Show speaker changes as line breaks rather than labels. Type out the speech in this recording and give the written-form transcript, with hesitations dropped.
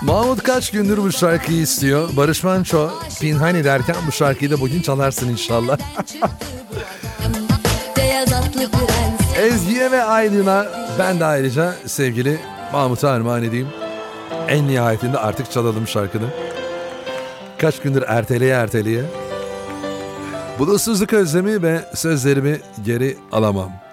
Mahmut kaç gündür bu şarkıyı istiyor. Barış Manço, Pinhani derken bu şarkıyı da bugün çalarsın inşallah. Ezgi'ye ve Aydın'a ben de ayrıca sevgili Mahmut'a armağan edeyim. En nihayetinde artık çalalım şarkını. Kaç gündür erteleye. Bulutsuzluk özlemi ve sözlerimi geri alamam.